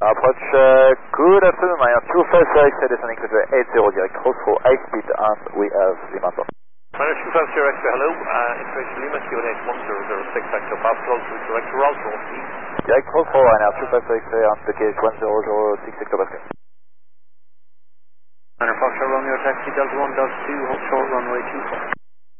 Approach, good afternoon, I am 256, descending to the 80 direct cross for high speed, and we have Lima Top. Minor 250 X-ray, hello, information Lima, QNH 1006, X-ray, pass close to direct route, roll speed. Direct cross for Ryanair 256 X-ray, and the case 1006, Hector Basket. Minor Foxtrot, Romeo, taxi, Delta 1, Delta 2, hold short runway 24.